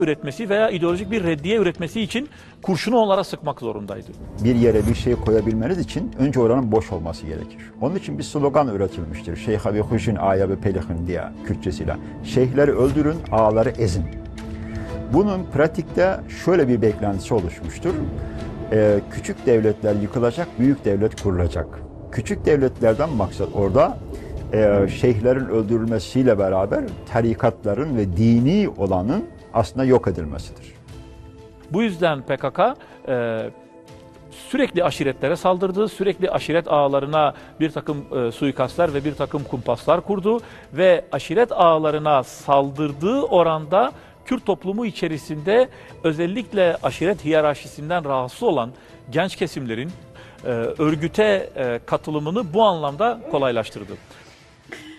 üretmesi veya ideolojik bir reddiye üretmesi için kurşunu onlara sıkmak zorundaydı. Bir yere bir şey koyabilmeniz için önce oranın boş olması gerekir. Onun için bir slogan üretilmiştir. Şeyha ve huşun aya ve pelihin diye Kürtçesiyle. Şeyhleri öldürün, ağaları ezin. Bunun pratikte şöyle bir beklentisi oluşmuştur. Küçük devletler yıkılacak, büyük devlet kurulacak. Küçük devletlerden maksat orada şeyhlerin öldürülmesiyle beraber tarikatların ve dini olanın aslında yok edilmesidir. Bu yüzden PKK sürekli aşiretlere saldırdı, sürekli aşiret ağalarına bir takım suikastlar ve bir takım kumpaslar kurdu ve aşiret ağalarına saldırdığı oranda Kürt toplumu içerisinde özellikle aşiret hiyerarşisinden rahatsız olan genç kesimlerin örgüte katılımını bu anlamda kolaylaştırdı.